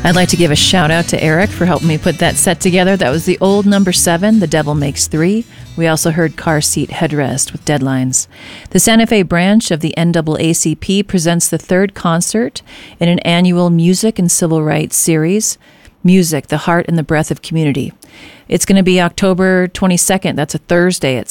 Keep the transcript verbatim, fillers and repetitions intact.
I'd like to give a shout out to Eric for helping me put that set together. That was the old number seven, The Devil Makes Three. We also heard Car Seat Headrest with Deadlines. The Santa Fe branch of the N double A C P presents the third concert in an annual music and civil rights series, Music, the Heart and the Breath of Community. It's going to be October twenty-second. That's a Thursday at